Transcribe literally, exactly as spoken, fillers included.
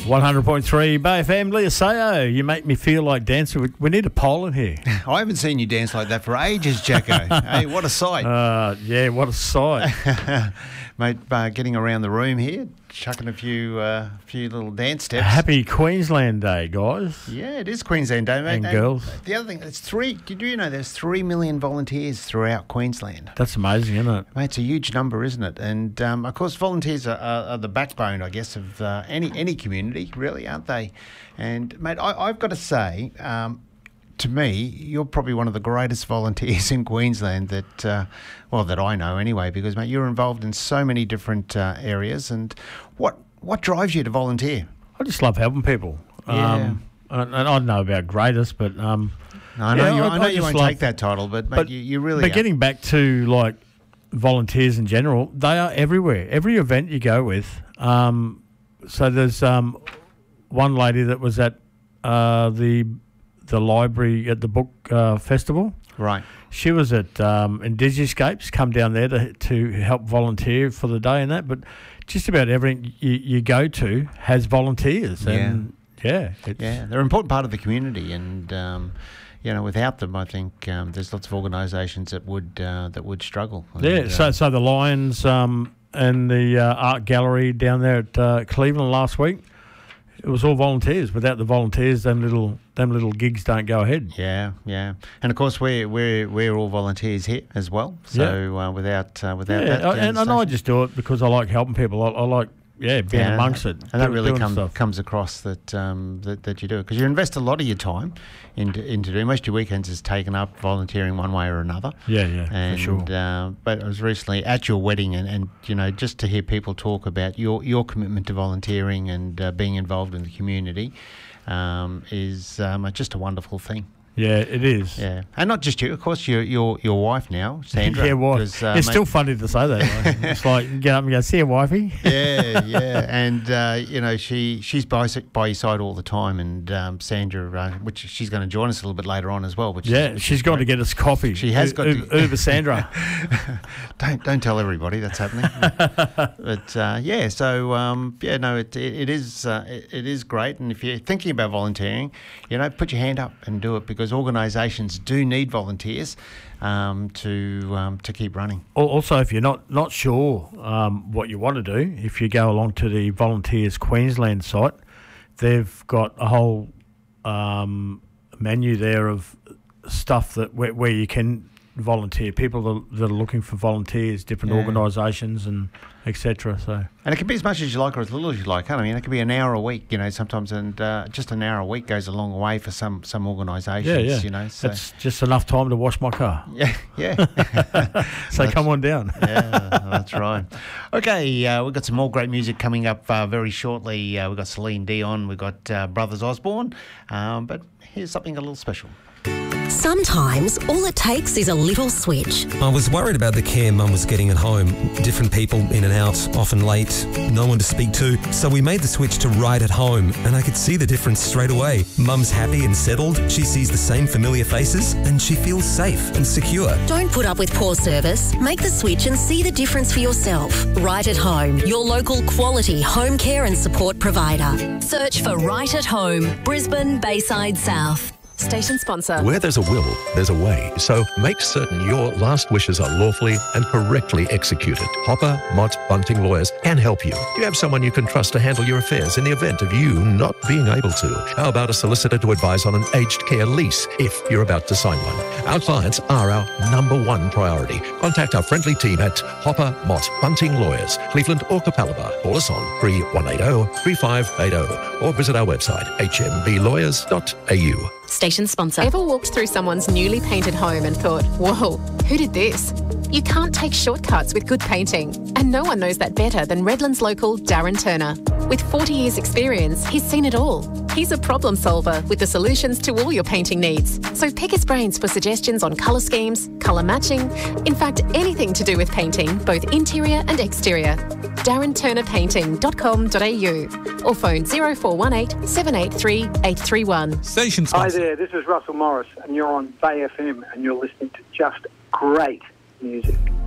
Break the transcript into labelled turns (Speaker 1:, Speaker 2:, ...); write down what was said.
Speaker 1: one hundred point three Bay F M, Leah Sayo, you make me feel like dancing. We, we need a poll in here.
Speaker 2: I haven't seen you dance like that for ages, Jacko. Hey, what a sight.
Speaker 1: Uh, yeah, what a sight.
Speaker 2: Mate, uh, getting around the room here, chucking a few uh, few little dance steps.
Speaker 1: Happy Queensland Day, guys.
Speaker 2: Yeah, it is Queensland Day, mate.
Speaker 1: And, and girls.
Speaker 2: The other thing, it's three, did you know there's three million volunteers throughout Queensland?
Speaker 1: That's amazing, isn't it?
Speaker 2: Mate, it's a huge number, isn't it? And, um, of course, volunteers are, are, are the backbone, I guess, of uh, any any community, really, aren't they? And, mate, I, I've got to say, um, to me, you're probably one of the greatest volunteers in Queensland that, uh, well, that I know anyway, because, mate, you're involved in so many different uh, areas. And what what drives you to volunteer?
Speaker 1: I just love helping people.
Speaker 2: Yeah.
Speaker 1: Um, and, and I don't know about greatest, but... Um,
Speaker 2: I know
Speaker 1: yeah,
Speaker 2: you,
Speaker 1: I,
Speaker 2: I know
Speaker 1: I
Speaker 2: you
Speaker 1: just
Speaker 2: won't
Speaker 1: love,
Speaker 2: take that title, but, mate,
Speaker 1: but
Speaker 2: you, you really
Speaker 1: But
Speaker 2: are.
Speaker 1: getting back to, like, volunteers in general, they are everywhere. Every event you go with. Um, so there's um, one lady that was at uh, the the library at the book uh, festival.
Speaker 2: Right.
Speaker 1: She was at um, Indigiscapes, come down there to to help volunteer for the day and that. But just about everything you, you go to has volunteers. And yeah, it's,
Speaker 2: yeah, they're an important part of the community, and um, you know, without them, I think um, there's lots of organisations that would uh, that would struggle. And,
Speaker 1: yeah. So
Speaker 2: uh,
Speaker 1: so the Lions um, and the uh, art gallery down there at uh, Cleveland last week. It was all volunteers. Without the volunteers, them little them little gigs don't go ahead.
Speaker 2: Yeah, yeah, and of course we're we're we're all volunteers here as well. So
Speaker 1: Yeah.
Speaker 2: uh, without uh, without
Speaker 1: Yeah,
Speaker 2: that,
Speaker 1: I- and, and I
Speaker 2: devastation-
Speaker 1: just do it because I like helping people. I, I like yeah being
Speaker 2: Yeah,
Speaker 1: amongst it,
Speaker 2: and that
Speaker 1: do-
Speaker 2: really
Speaker 1: doing
Speaker 2: come,
Speaker 1: stuff.
Speaker 2: comes across that um, that that you do it because you invest a lot of your time into into doing. Most of your weekends is taken up volunteering one way or another.
Speaker 1: Yeah, yeah,
Speaker 2: And,
Speaker 1: for sure.
Speaker 2: uh, but I was recently at your wedding, and, and you know, just to hear people talk about your, your commitment to volunteering and uh, being involved in the community um, is um, just a wonderful thing.
Speaker 1: Yeah, it is.
Speaker 2: Yeah, and not just you, of course, your your your wife now, Sandra.
Speaker 1: yeah, what?
Speaker 2: 'cause, uh,
Speaker 1: it's
Speaker 2: mate-
Speaker 1: still funny to say that. Like, it's like you get up and go, see you, wifey.
Speaker 2: yeah, yeah, and uh, you know she she's by by your side all the time, and um, Sandra, uh, which she's going to join us a little bit later on as well. Which
Speaker 1: Yeah,
Speaker 2: is,
Speaker 1: she's got to get us coffee.
Speaker 2: She has got to-
Speaker 1: Uber, Uber Sandra.
Speaker 2: don't don't tell everybody that's happening. But uh, yeah, so um, yeah, no, it it, it is uh, it, it is great, and if you're thinking about volunteering, you know, put your hand up and do it because organisations do need volunteers um, to um, to keep running.
Speaker 1: Al- Also, if you're not, not sure um, what you want to do, if you go along to the Volunteers Queensland site, they've got a whole um, menu there of stuff that where, where you can volunteer. People that, that are looking for volunteers, different
Speaker 2: Yeah.
Speaker 1: organisations and et cetera. So
Speaker 2: And it can be as much as you like or as little as you like. I mean, it can be an hour a week, you know, sometimes, and uh, just an hour a week goes a long way for some some organisations.
Speaker 1: yeah, yeah,
Speaker 2: You know, so
Speaker 1: that's just enough time to wash my car.
Speaker 2: yeah, yeah.
Speaker 1: So come on down.
Speaker 2: Yeah, that's right. Okay, uh, we've got some more great music coming up uh, very shortly. Uh, we've got Celine Dion, we've got uh, Brothers Osborne, um, but here's something a little special.
Speaker 3: Sometimes all it takes is a little switch.
Speaker 4: I was worried about the care Mum was getting at home. Different people in and out, often late, no one to speak to. So we made the switch to Right at Home, and I could see the difference straight away. Mum's happy and settled, she sees the same familiar faces, and she feels safe and secure.
Speaker 3: Don't put up with poor service. Make the switch and see the difference for yourself. Right at Home, your local quality home care and support provider. Search for Right at Home, Brisbane, Bayside South.
Speaker 5: Station sponsor.
Speaker 6: Where there's a will, there's a way. So make certain your last wishes are lawfully and correctly executed. Hopper, Mott, Bunting Lawyers can help you. Do you have someone you can trust to handle your affairs in the event of you not being able to? How about a solicitor to advise on an aged care lease if you're about to sign one? Our clients are our number one priority. Contact our friendly team at Hopper, Mott, Bunting Lawyers, Cleveland or Capalaba. Call us on three one eight zero, three five eight zero or visit our website h m b lawyers dot a u.
Speaker 5: Station sponsor. Ever walked through someone's newly painted home and thought, whoa, who did this? You can't take shortcuts with good painting. And no one knows that better than Redlands local Darren Turner. With forty years experience, he's seen it all. He's a problem solver with the solutions to all your painting needs. So pick his brains for suggestions on colour schemes, colour matching, in fact, anything to do with painting, both interior and exterior. darren turner painting dot com dot a u or phone zero four one eight, seven eight three, eight three one.
Speaker 7: Station
Speaker 8: Hi
Speaker 7: sponsor.
Speaker 8: there, this is Russell Morris, and you're on Bay F M, and you're listening to just great music.